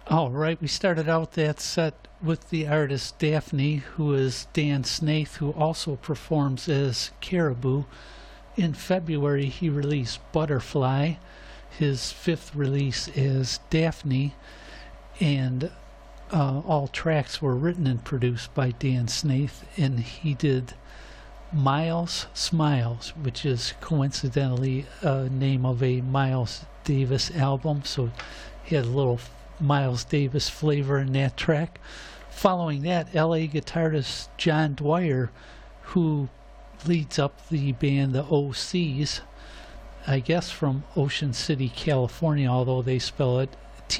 All right, we started out that set with the artist Daphne, who is Dan Snaith, who also performs as Caribou. In February, he released Butterfly. His fifth release is Daphne, and all tracks were written and produced by Dan Snaith, and he did Miles Smiles, which is coincidentally a name of a Miles Davis album, so he had a little Miles Davis flavor in that track. Following that, LA guitarist John Dwyer, who leads up the band the OCs, I guess from Ocean City, California, although they spell it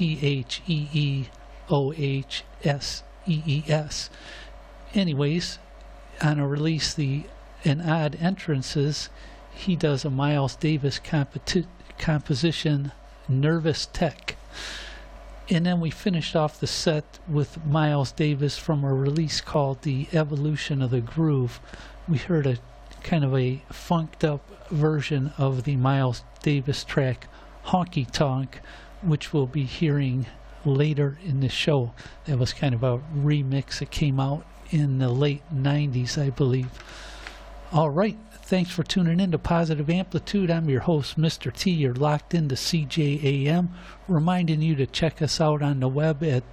Theohssees. Anyways, on a release, an Odd Entrances, he does a Miles Davis composition, Nervous Tech. And then we finished off the set with Miles Davis from a release called The Evolution of the Groove. We heard a kind of a funked up version of the Miles Davis track Honky Tonk, which we'll be hearing later in the show. That was kind of a remix that came out in the late 90s, I believe. All right, thanks for tuning in to Positive Amplitude. I'm your host, Mr. T. You're locked into CJAM, reminding you to check us out on the web at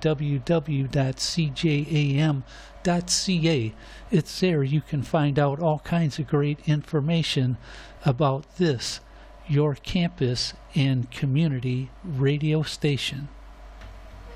www.cjam.ca. It's there you can find out all kinds of great information about this, your campus and community radio station.